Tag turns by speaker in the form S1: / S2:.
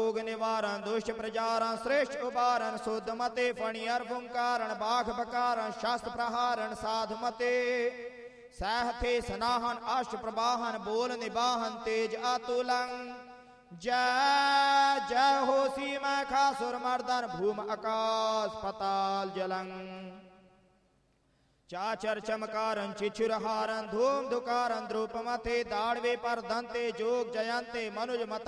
S1: रोग निवारण दुष्ट प्रजारण श्रेष्ठ उबारण शुद्ध मते फणियर फुंकारण बाघ बकारण शास्त्र प्रहारण साध मते सहथे सनाहन अष्ट प्रवाहन बोल निबाहन तेज अतुलं जय जय हो सीमा खासुर मर्दन भूम आकाश पताल जलं चाचर चमकारं चिछुरहारं धूम धुकारं द्रुपमथे दाड़वे पर दंते जोग जयंते मनुज मत